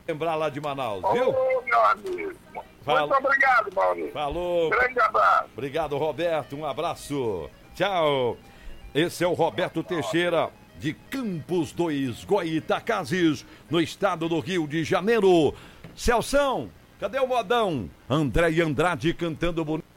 lembrar lá de Manaus, viu? Ô, meu amigo. Muito obrigado, Maurício. Falou. Grande abraço. Obrigado, Roberto. Um abraço. Tchau. Esse é o Roberto Teixeira, de Campos dos Goitacazes, no estado do Rio de Janeiro. Celção, cadê o modão? André e Andrade cantando bonito.